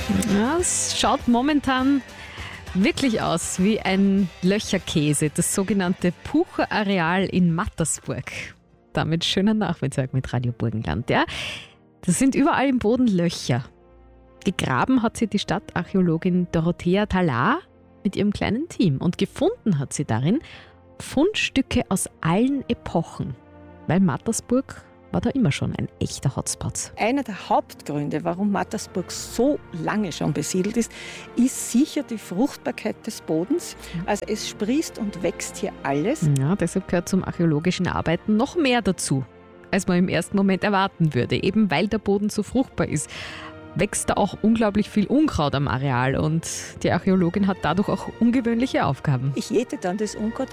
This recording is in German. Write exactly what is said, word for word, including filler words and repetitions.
Ja, es schaut momentan wirklich aus wie ein Löcherkäse, das sogenannte Pucher-Areal in Mattersburg. Damit schönen Nachmittag mit Radio Burgenland. Ja, das sind überall im Boden Löcher. Gegraben hat sie die Stadtarchäologin Dorothea Talar mit ihrem kleinen Team und gefunden hat sie darin Fundstücke aus allen Epochen, weil Mattersburg war da immer schon ein echter Hotspot. Einer der Hauptgründe, warum Mattersburg so lange schon besiedelt ist, ist sicher die Fruchtbarkeit des Bodens. Also es sprießt und wächst hier alles. Ja, deshalb gehört zum archäologischen Arbeiten noch mehr dazu, als man im ersten Moment erwarten würde, eben weil der Boden so fruchtbar ist. Wächst da auch unglaublich viel Unkraut am Areal und die Archäologin hat dadurch auch ungewöhnliche Aufgaben. Ich jäte dann das Unkraut